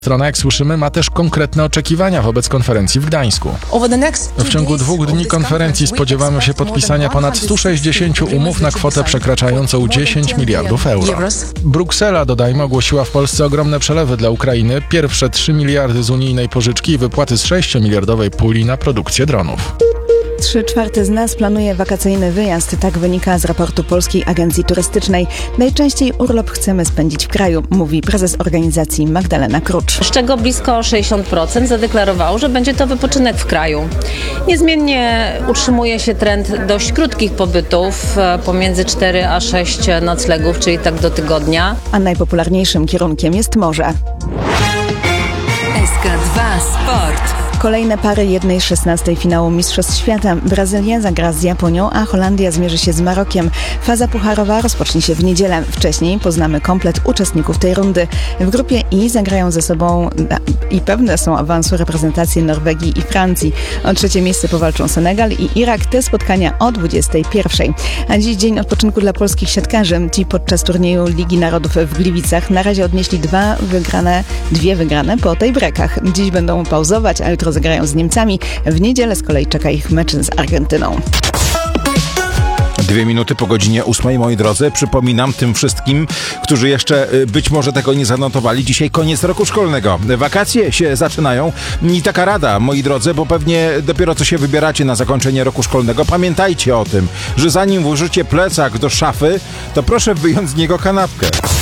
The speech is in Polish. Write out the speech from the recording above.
Strona, jak słyszymy, ma też konkretne oczekiwania wobec konferencji w Gdańsku. W ciągu 2 dni konferencji spodziewamy się podpisania ponad 160 umów na kwotę przekraczającą 10 miliardów euro. Bruksela, dodajmy, ogłosiła w Polsce ogromne przelewy dla Ukrainy, pierwsze 3 miliardy z unijnej pożyczki i wypłaty z 6-miliardowej puli na produkcję dronów. 3/4 z nas planuje wakacyjny wyjazd, tak wynika z raportu Polskiej Agencji Turystycznej. Najczęściej urlop chcemy spędzić w kraju, mówi prezes organizacji Magdalena Krucz. Z czego blisko 60% zadeklarowało, że będzie to wypoczynek w kraju. Niezmiennie utrzymuje się trend dość krótkich pobytów, pomiędzy 4 a 6 noclegów, czyli tak do tygodnia. A najpopularniejszym kierunkiem jest morze. SK2 Sport. Kolejne pary 1/16 finału Mistrzostw Świata. Brazylia zagra z Japonią, a Holandia zmierzy się z Marokiem. Faza pucharowa rozpocznie się w niedzielę. Wcześniej poznamy komplet uczestników tej rundy. W grupie I zagrają ze sobą i pewne są awansu reprezentacje Norwegii i Francji. O 3. miejsce powalczą Senegal i Irak. Te spotkania o 21:00. A dziś dzień odpoczynku dla polskich siatkarzy. Ci podczas turnieju Ligi Narodów w Gliwicach na razie odnieśli dwie wygrane po tiebreakach. Dziś będą pauzować, a jutro zagrają z Niemcami. W niedzielę z kolei czeka ich mecz z Argentyną. 2 minuty po godzinie 8, moi drodzy. Przypominam tym wszystkim, którzy jeszcze być może tego nie zanotowali. Dzisiaj koniec roku szkolnego. Wakacje się zaczynają i taka rada, moi drodzy, bo pewnie dopiero co się wybieracie na zakończenie roku szkolnego. Pamiętajcie o tym, że zanim włożycie plecak do szafy, to proszę wyjąć z niego kanapkę.